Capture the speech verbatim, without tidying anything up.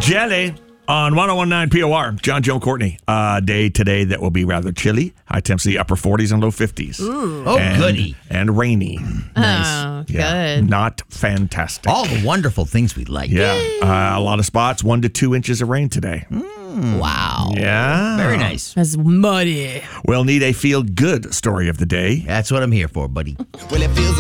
Jelly on one oh one point nine P O R. John, Joe, Courtney. Uh, day today that will be rather chilly. High temps the upper forties and low fifties. Ooh. Oh, and, goody. And rainy. Nice. Oh, yeah, good. Not fantastic. All the wonderful things we like. Yeah. Uh, a lot of spots. One to two inches of rain today. Mm, wow. Yeah. Very nice. That's muddy. We'll need a feel-good story of the day. That's what I'm here for, buddy. Well, it feels